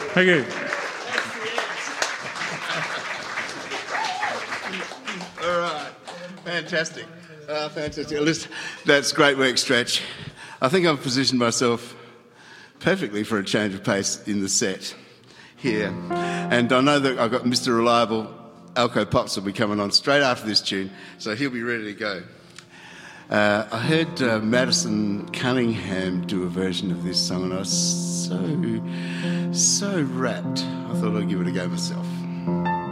Thank you. All right. Fantastic. Fantastic. Listen, that's great work, Stretch. I think I've positioned myself perfectly for a change of pace in the set here. And I know that I've got Mr. Reliable, Alco Pops, will be coming on straight after this tune, so he'll be ready to go. I heard Madison Cunningham do a version of this song, and I was so rapt, I thought I'd give it a go myself.